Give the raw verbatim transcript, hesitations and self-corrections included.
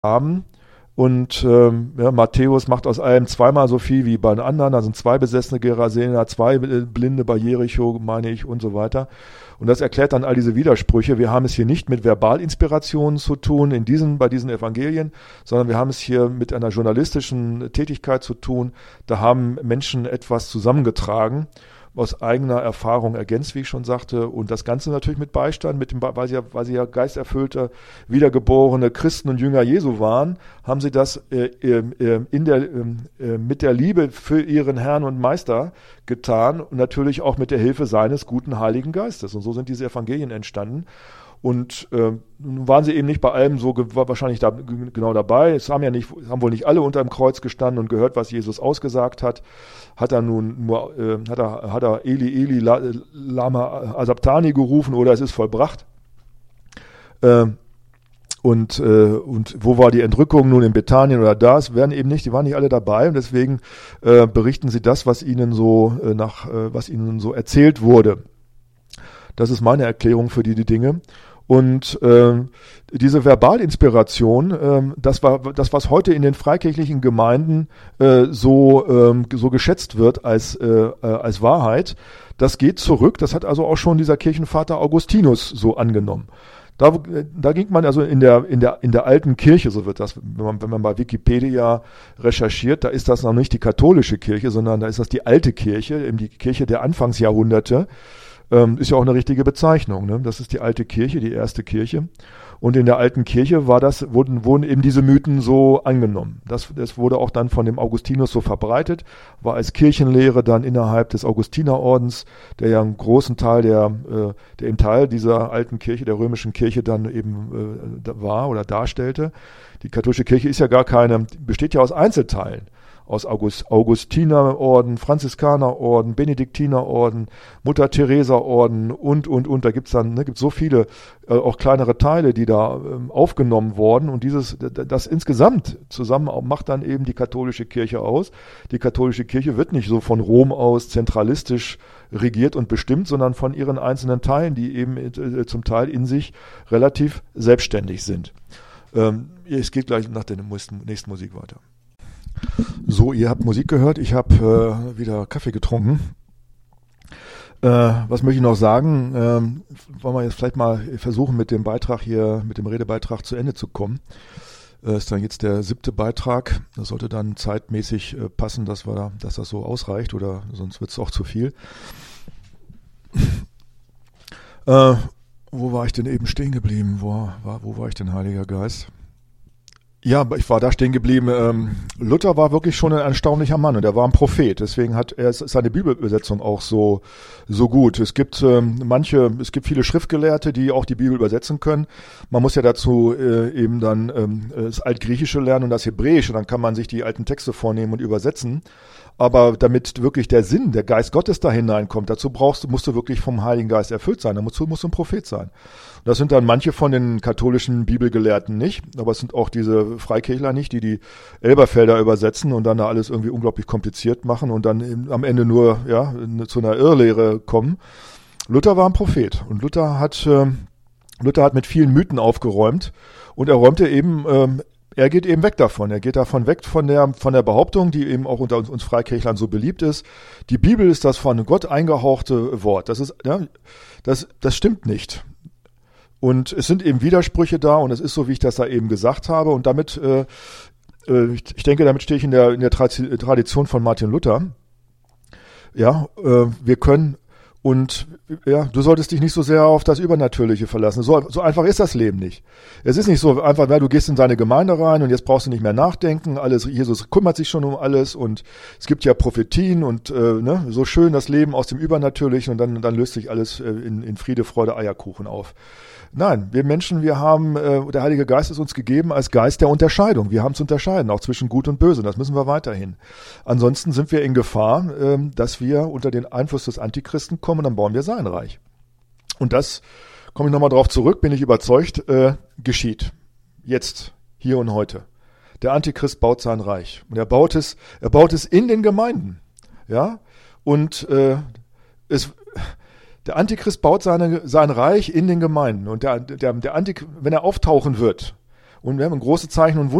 haben. Und ähm, ja, Matthäus macht aus allem zweimal so viel wie bei den anderen. Da sind zwei besessene Gerasener, zwei Blinde bei Jericho, meine ich, und so weiter. Und das erklärt dann all diese Widersprüche. Wir haben es hier nicht mit Verbalinspirationen zu tun in diesen, bei diesen Evangelien, sondern wir haben es hier mit einer journalistischen Tätigkeit zu tun. Da haben Menschen etwas zusammengetragen, aus eigener Erfahrung ergänzt, wie ich schon sagte, und das Ganze natürlich mit Beistand, mit dem, weil sie ja, weil sie ja geisterfüllte, wiedergeborene Christen und Jünger Jesu waren, haben sie das äh, äh, in der, äh, mit der Liebe für ihren Herrn und Meister getan und natürlich auch mit der Hilfe seines guten Heiligen Geistes. Und so sind diese Evangelien entstanden. Und äh, nun waren sie eben nicht bei allem so ge- wahrscheinlich da, g- genau dabei. Es haben ja nicht, haben wohl nicht alle unter dem Kreuz gestanden und gehört, was Jesus ausgesagt hat. Hat er nun nur, äh, hat er, hat er Eli, Eli, la, lama asabtani gerufen oder es ist vollbracht. Äh, und, äh, und wo war die Entrückung nun in Bethanien oder da? Es werden eben nicht, die waren nicht alle dabei und deswegen äh, berichten sie das, was ihnen so äh, nach, äh, was ihnen so erzählt wurde. Das ist meine Erklärung für die, die Dinge. Und äh, diese Verbalinspiration, äh, das war das, was heute in den freikirchlichen Gemeinden äh, so äh, so geschätzt wird als äh, als Wahrheit, das geht zurück. Das hat also auch schon dieser Kirchenvater Augustinus so angenommen. Da, da ging man also in der in der in der alten Kirche, so wird das, wenn man wenn man bei Wikipedia recherchiert, da ist das noch nicht die katholische Kirche, sondern da ist das die alte Kirche, eben die Kirche der Anfangsjahrhunderte. Ähm, ist ja auch eine richtige Bezeichnung, ne? Das ist die alte Kirche, die erste Kirche. Und in der alten Kirche war das, wurden, wurden eben diese Mythen so angenommen. Das, das wurde auch dann von dem Augustinus so verbreitet, war als Kirchenlehre dann innerhalb des Augustinerordens, der ja einen großen Teil der, äh, der im Teil dieser alten Kirche, der römischen Kirche dann eben äh, war oder darstellte. Die katholische Kirche ist ja gar keine, besteht ja aus Einzelteilen. Aus August, Augustinerorden, Franziskanerorden, Benediktinerorden, Mutter-Theresa-Orden und, und, und. Da gibt's dann, ne, gibt's so viele, äh, auch kleinere Teile, die da ähm, aufgenommen wurden. Und dieses, das insgesamt zusammen macht dann eben die katholische Kirche aus. Die katholische Kirche wird nicht so von Rom aus zentralistisch regiert und bestimmt, sondern von ihren einzelnen Teilen, die eben äh, zum Teil in sich relativ selbstständig sind. Ähm, es geht gleich nach der nächsten Musik weiter. So, ihr habt Musik gehört, ich habe äh, wieder Kaffee getrunken. Äh, was möchte ich noch sagen? Ähm, wollen wir jetzt vielleicht mal versuchen, mit dem Beitrag hier, mit dem Redebeitrag zu Ende zu kommen. Äh, ist dann jetzt der siebte Beitrag. Das sollte dann zeitmäßig äh, passen, dass wir, dass das so ausreicht, oder sonst wird es auch zu viel. äh, wo war ich denn eben stehen geblieben? Wo war, wo war ich denn, Heiliger Geist? Ja, ich war da stehen geblieben. Ähm, Luther war wirklich schon ein erstaunlicher Mann und er war ein Prophet. Deswegen hat er seine Bibelübersetzung auch so so gut. Es gibt ähm, manche, es gibt viele Schriftgelehrte, die auch die Bibel übersetzen können. Man muss ja dazu äh, eben dann ähm, das Altgriechische lernen und das Hebräische. Dann kann man sich die alten Texte vornehmen und übersetzen. Aber damit wirklich der Sinn, der Geist Gottes da hineinkommt, dazu brauchst du, musst du wirklich vom Heiligen Geist erfüllt sein. Da musst du, musst du ein Prophet sein. Das sind dann manche von den katholischen Bibelgelehrten nicht, aber es sind auch diese Freikirchler nicht, die die Elberfelder übersetzen und dann da alles irgendwie unglaublich kompliziert machen und dann am Ende nur ja zu einer Irrlehre kommen. Luther war ein Prophet und Luther hat äh, Luther hat mit vielen Mythen aufgeräumt und er räumte eben ähm, Er geht eben weg davon. Er geht davon weg von der, von der Behauptung, die eben auch unter uns, uns Freikirchlern so beliebt ist. Die Bibel ist das von Gott eingehauchte Wort. Das ist, ja, das, das stimmt nicht. Und es sind eben Widersprüche da und es ist so, wie ich das da eben gesagt habe. Und damit, äh, ich, ich denke, damit stehe ich in der, in der Tradition von Martin Luther. Ja, äh, wir können Und ja, du solltest dich nicht so sehr auf das Übernatürliche verlassen. So, so einfach ist das Leben nicht. Es ist nicht so einfach, weil du gehst in seine Gemeinde rein und jetzt brauchst du nicht mehr nachdenken. Alles, Jesus kümmert sich schon um alles und es gibt ja Prophetien und äh, ne, so schön das Leben aus dem Übernatürlichen und dann, dann löst sich alles äh, in, in Friede, Freude, Eierkuchen auf. Nein, wir Menschen, wir haben, äh, der Heilige Geist ist uns gegeben als Geist der Unterscheidung. Wir haben zu unterscheiden, auch zwischen Gut und Böse. Das müssen wir weiterhin. Ansonsten sind wir in Gefahr, äh, dass wir unter den Einfluss des Antichristen kommen und dann bauen wir sein Reich. Und das, komme ich nochmal drauf zurück, bin ich überzeugt, äh, geschieht. Jetzt, hier und heute. Der Antichrist baut sein Reich. Und er baut es, er baut es in den Gemeinden. Ja, und äh, es... Der Antichrist baut seine, sein Reich in den Gemeinden und der, der, der Antichrist, wenn er auftauchen wird Und wir haben große Zeichen und